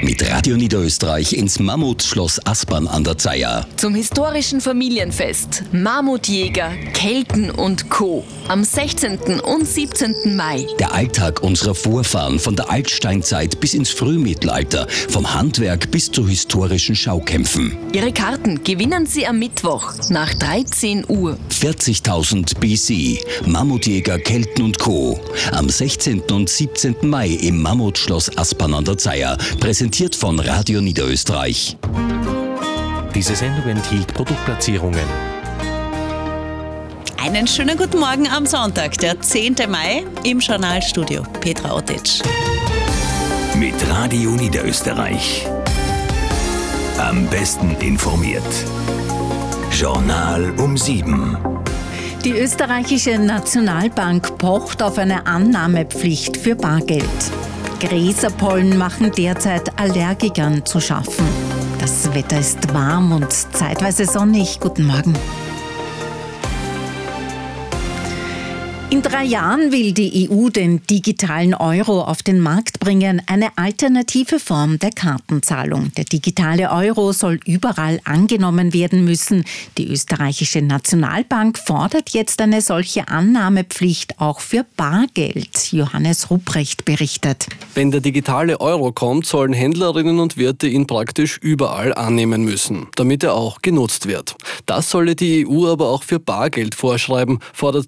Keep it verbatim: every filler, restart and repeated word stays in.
Mit Radio Niederösterreich ins Mammutschloss Aspern an der Zeiher. Zum historischen Familienfest Mammutjäger, Kelten und Co. am sechzehnten und siebzehnten Mai. Der Alltag unserer Vorfahren von der Altsteinzeit bis ins Frühmittelalter, vom Handwerk bis zu historischen Schaukämpfen. Ihre Karten gewinnen Sie am Mittwoch nach dreizehn Uhr. vierzigtausend B C, Mammutjäger, Kelten und Co. Am sechzehnten und siebzehnten Mai im Mammutschloss Aspern an der Zeiher. Präsentiert von Radio Niederösterreich. Diese Sendung enthielt Produktplatzierungen. Einen schönen guten Morgen am Sonntag, der zehnten Mai, im Journalstudio. Petra Otetsch. Mit Radio Niederösterreich. Am besten informiert. Journal um sieben. Die österreichische Nationalbank pocht auf eine Annahmepflicht für Bargeld. Gräserpollen machen derzeit Allergikern zu schaffen. Das Wetter ist warm und zeitweise sonnig. Guten Morgen. In drei Jahren will die E U den digitalen Euro auf den Markt bringen, eine alternative Form der Kartenzahlung. Der digitale Euro soll überall angenommen werden müssen. Die österreichische Nationalbank fordert jetzt eine solche Annahmepflicht auch für Bargeld. Johannes Rupprecht berichtet. Wenn der digitale Euro kommt, sollen Händlerinnen und Wirte ihn praktisch überall annehmen müssen, damit er auch genutzt wird. Das solle die E U aber auch für Bargeld vorschreiben, fordert